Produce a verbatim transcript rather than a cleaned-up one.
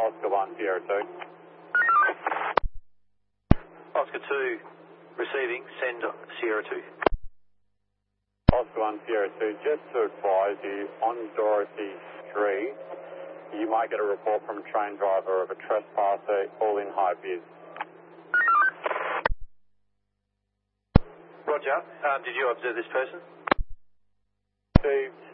Oscar one, Sierra two. Oscar two, receiving, send Sierra two. Oscar one, Sierra two, just to advise you, on Dorothy Street, you might get a report from a train driver of a trespasser all in high vis. Roger. Um, did you observe this person? Steve,